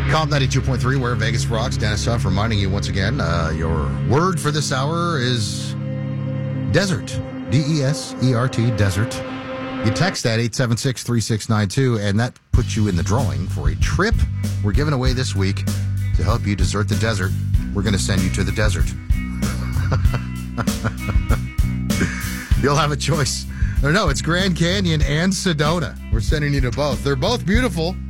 Calm 92.3, where Vegas rocks. Dennis Huff reminding you once again, your word for this hour is desert. D-E-S-E-R-T, desert. You text that 876-3692, and that puts you in the drawing for a trip we're giving away this week to help you desert the desert. We're going to send you to the desert. You'll have a choice. Or no, it's Grand Canyon and Sedona. We're sending you to both. They're both beautiful.